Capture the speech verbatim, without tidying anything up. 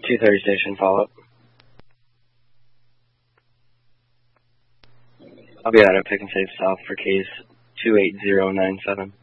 two thirty station, follow-up. I'll be out at Pick and Save South for case two eight zero nine seven.